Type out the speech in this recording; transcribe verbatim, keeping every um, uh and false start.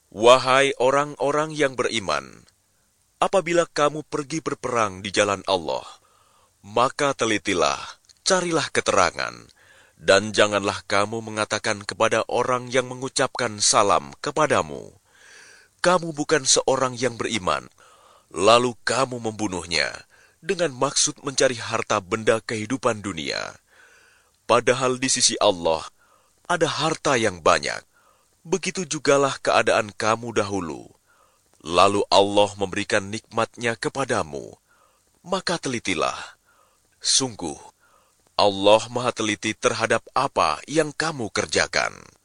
Wahai orang-orang yang beriman, apabila kamu pergi berperang di jalan Allah, maka telitilah, carilah keterangan, dan janganlah kamu mengatakan kepada orang yang mengucapkan salam kepadamu, "Kamu bukan seorang yang beriman," lalu kamu membunuhnya dengan maksud mencari harta benda kehidupan dunia. Padahal di sisi Allah ada harta yang banyak. Begitu jugalah keadaan kamu dahulu. Lalu Allah memberikan nikmat-Nya kepadamu, maka telitilah. Sungguh, Allah Maha Teliti terhadap apa yang kamu kerjakan.